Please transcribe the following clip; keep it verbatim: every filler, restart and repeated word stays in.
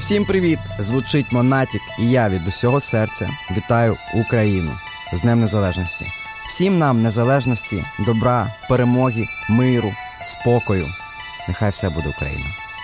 Всім привіт! Звучить Монатік, і я від усього серця вітаю Україну з Днем Незалежності. Всім нам незалежності, добра, перемоги, миру, спокою. Нехай все буде Україна.